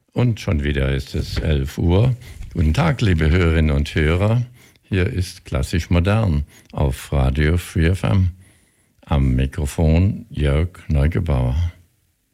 Und schon wieder ist es 11 Uhr. Guten Tag, liebe Hörerinnen und Hörer. Hier ist Klassisch Modern auf Radio Free FM. Am Mikrofon Jörg Neugebauer.